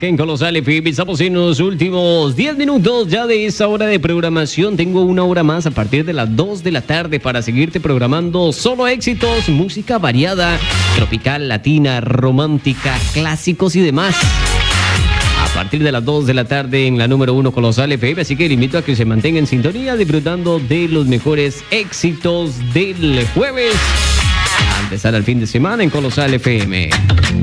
En Colosal FM estamos en los últimos 10 minutos ya de esa hora de programación. Tengo una hora más a partir de las 2 de la tarde para seguirte programando solo éxitos, música variada, tropical, latina, romántica, clásicos y demás. A partir de las 2 de la tarde en la número 1 Colosal FM, así que le invito a que se mantenga en sintonía disfrutando de los mejores éxitos del jueves. A empezar el fin de semana en Colosal FM.